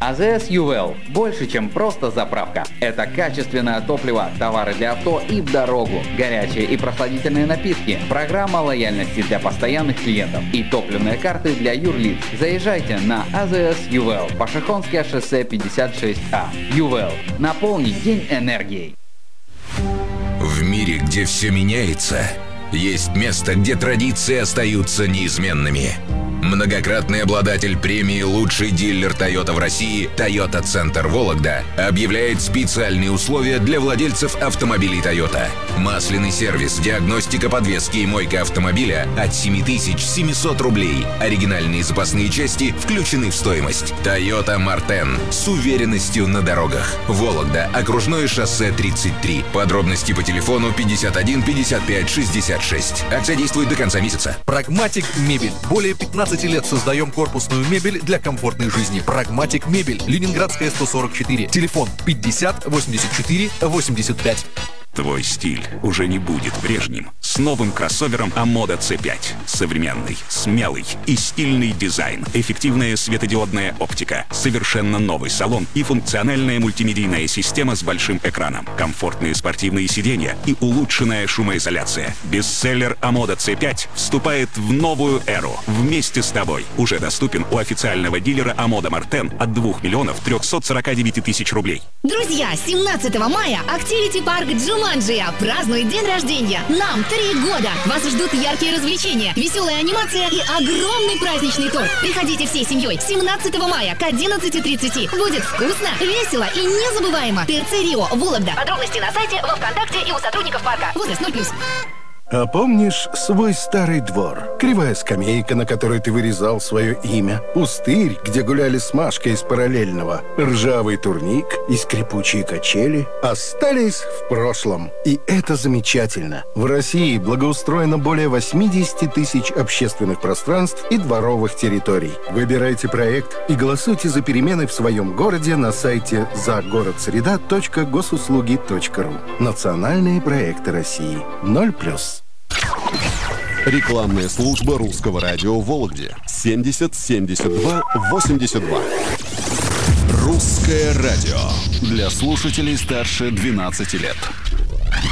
АЗС Ювел – больше, чем просто заправка. Это качественное топливо, товары для авто и в дорогу, горячие и прохладительные напитки, программа лояльности для постоянных клиентов и топливные карты для юрлиц. Заезжайте на АЗС Ювел, Пашихонское шоссе 56А. Ювел. Наполни день энергией. В мире, где все меняется, есть место, где традиции остаются неизменными. Многократный обладатель премии «Лучший дилер Toyota в России» Toyota Центр Вологда объявляет специальные условия для владельцев автомобилей Toyota. Масляный сервис, диагностика подвески и мойка автомобиля от 7700 рублей. Оригинальные запасные части включены в стоимость. Toyota Мартен с уверенностью на дорогах. Вологда, окружное шоссе 33. Подробности по телефону 51 55 66. Акция действует до конца месяца. Прагматик Мебель. Более 15 лет создаем корпусную мебель для комфортной жизни. Прагматик Мебель. Ленинградская 144. Телефон 50 84 85. Твой стиль уже не будет прежним. С новым кроссовером Амода C5. Современный, смелый и стильный дизайн. Эффективная светодиодная оптика. Совершенно новый салон и функциональная мультимедийная система с большим экраном. Комфортные спортивные сиденья и улучшенная шумоизоляция. Бестселлер Амода C5 вступает в новую эру. Вместе с тобой. Уже доступен у официального дилера Амода Мартен от 2 миллионов 349 тысяч рублей. Друзья, 17 мая Activity Park Джуманджия празднует день рождения. Нам 3 года. Вас ждут яркие развлечения, веселая анимация и огромный праздничный торт. Приходите всей семьей 17 мая к 11:30. Будет вкусно, весело и незабываемо. ТРЦ Рио, Вологда. Подробности на сайте, во ВКонтакте и у сотрудников парка. Возраст 0+. А помнишь свой старый двор? Кривая скамейка, на которой ты вырезал свое имя. Пустырь, где гуляли с Машкой из параллельного. Ржавый турник и скрипучие качели остались в прошлом. И это замечательно. В России благоустроено более 80 тысяч общественных пространств и дворовых территорий. Выбирайте проект и голосуйте за перемены в своем городе на сайте загородсреда.госуслуги.ру. Национальные проекты России. 0+. Рекламная служба русского радио в Вологде. 70 72 82. Русское радио. Для слушателей старше 12 лет.